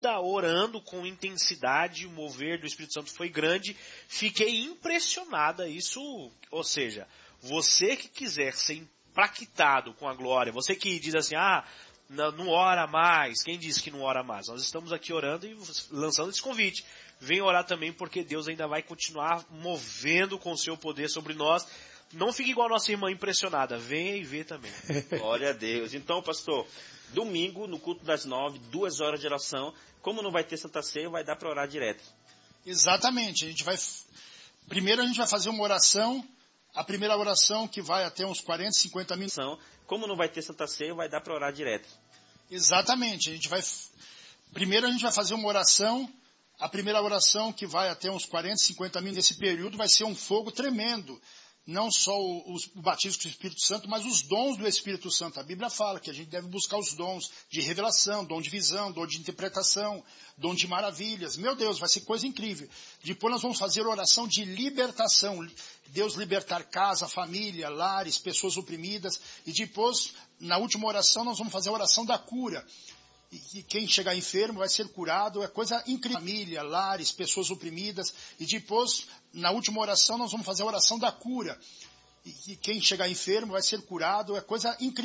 orando com intensidade, o mover do Espírito Santo foi grande, fiquei impressionada, ou seja, você que quiser ser impactado com a glória, você que diz assim, não ora mais, quem disse que não ora mais? Nós estamos aqui orando e lançando esse convite, vem orar também porque Deus ainda vai continuar movendo com o seu poder sobre nós, não fique igual a nossa irmã impressionada, venha e vê também. Glória a Deus. Então, pastor, domingo, no culto das 9, 2 horas de oração, como não vai ter Santa Ceia, vai dar para orar direto. Exatamente. Primeiro a gente vai fazer uma oração, a primeira oração que vai até uns 40, 50 minutos. Como não vai ter Santa Ceia, vai dar para orar direto. Exatamente. Primeiro a gente vai fazer uma oração, a primeira oração que vai até uns 40, 50 minutos. Nesse período vai ser um fogo tremendo. Não só o batismo com o Espírito Santo, mas os dons do Espírito Santo. A Bíblia fala que a gente deve buscar os dons de revelação, dom de visão, dom de interpretação, dom de maravilhas. Meu Deus, vai ser coisa incrível. Depois nós vamos fazer oração de libertação. Deus libertar casa, família, lares, pessoas oprimidas. E depois, na última oração, nós vamos fazer a oração da cura. E quem chegar enfermo vai ser curado, é coisa incrível. Família, lares, pessoas oprimidas. E depois, na última oração, nós vamos fazer a oração da cura. E quem chegar enfermo vai ser curado, é coisa incrível.